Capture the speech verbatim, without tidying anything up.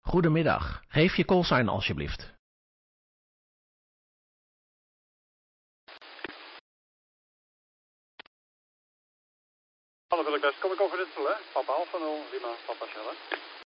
Goedemiddag, geef je callsign alsjeblieft. Hallo Willekes, kom ik over dit hè? Papa Alpha nul, Lima, Papa Sierra.